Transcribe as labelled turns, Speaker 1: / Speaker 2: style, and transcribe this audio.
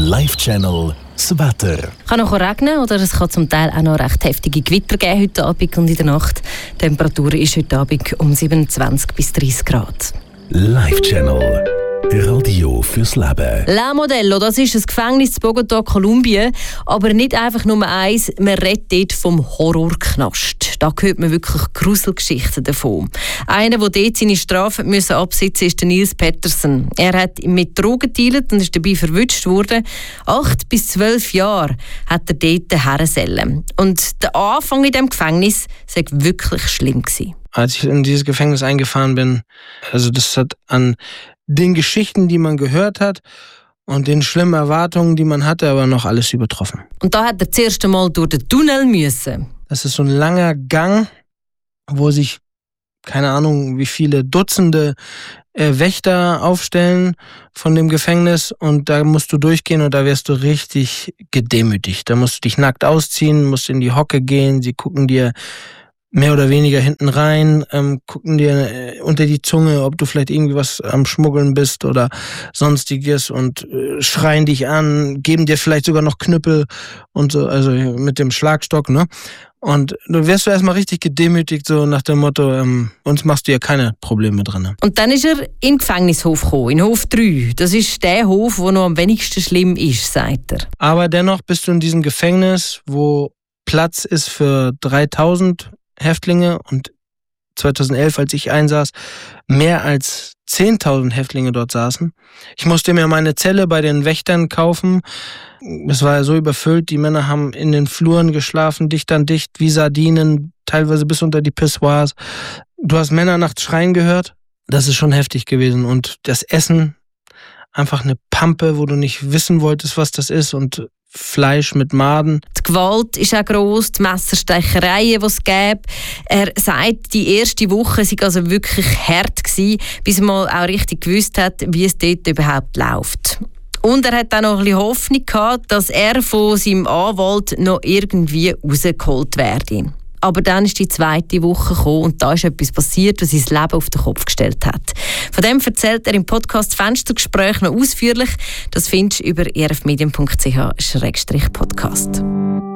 Speaker 1: Live-Channel das Wetter.
Speaker 2: Es kann noch regnen oder es kann zum Teil auch noch recht heftige Gewitter geben heute Abend und in der Nacht. Die Temperatur ist heute Abend um 27 bis 30 Grad.
Speaker 1: Live-Channel. Radio fürs Leben.
Speaker 2: La Modelo, das ist ein Gefängnis in Bogotá, Kolumbien. Aber nicht einfach nur eins, man redet dort vom Horrorknast. Da hört man wirklich Gruselgeschichten davon. Einer, der dort seine Strafe absitzen musste, ist der Nils Petersen. Er hat mit Drogen gedealt und ist dabei verwutscht worden. 8 bis 12 Jahre hat er dort hergesellt. Und der Anfang in diesem Gefängnis war wirklich schlimm gewesen.
Speaker 3: Als ich in dieses Gefängnis eingefahren bin, also das hat an den Geschichten, die man gehört hat und den schlimmen Erwartungen, die man hatte, aber noch alles übertroffen.
Speaker 2: Und da hat er das erste Mal durch den Tunnel müssen.
Speaker 3: Das ist so ein langer Gang, wo sich, keine Ahnung, wie viele Dutzende Wächter aufstellen von dem Gefängnis und da musst du durchgehen und da wirst du richtig gedemütigt. Da musst du dich nackt ausziehen, musst in die Hocke gehen, sie gucken dir mehr oder weniger hinten rein, gucken dir unter die Zunge, ob du vielleicht irgendwie was am Schmuggeln bist oder sonstiges und schreien dich an, geben dir vielleicht sogar noch Knüppel und so, also mit dem Schlagstock, ne? Und du wirst erstmal richtig gedemütigt, so nach dem Motto, uns machst du ja keine Probleme drin.
Speaker 2: Und dann ist er in den Gefängnishof gekommen, in Hof 3. Das ist der Hof, der noch am wenigsten schlimm ist, sagt er.
Speaker 3: Aber dennoch bist du in diesem Gefängnis, wo Platz ist für 3000 Häftlinge und 2011, als ich einsaß, mehr als 10.000 Häftlinge dort saßen. Ich musste mir meine Zelle bei den Wächtern kaufen. Es war ja so überfüllt, die Männer haben in den Fluren geschlafen, dicht an dicht, wie Sardinen, teilweise bis unter die Pissoirs. Du hast Männer nachts schreien gehört. Das ist schon heftig gewesen. Und das Essen, einfach eine Pampe, wo du nicht wissen wolltest, was das ist und Fleisch mit Maden.
Speaker 2: Die Gewalt ist auch gross, die Messerstechereien, die es gäbe. Er sagt, die erste Woche sei also wirklich hart gewesen, bis er mal auch richtig gewusst hat, wie es dort überhaupt läuft. Und er hat auch noch ein bisschen Hoffnung gehabt, dass er von seinem Anwalt noch irgendwie rausgeholt werde. Aber dann ist die zweite Woche gekommen und da ist etwas passiert, was sein Leben auf den Kopf gestellt hat. Von dem erzählt er im Podcast Fenstergespräch noch ausführlich. Das findest du über erfmedien.ch/podcast.